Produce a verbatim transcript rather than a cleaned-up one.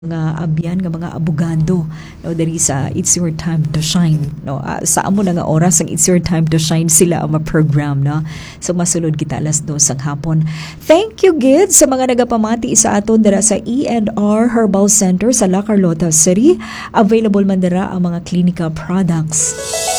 mga abyan nga mga abogado no diri sa It's Your Time to Shine no uh, sa amo na nga oras ang It's Your Time to Shine sila ang ma-program no so masulod kita alas dos ang hapon. Thank you gid sa mga nagapamati sa aton dira sa E and R Herbal Center sa La Carlota City. Available man dira ang mga clinical products.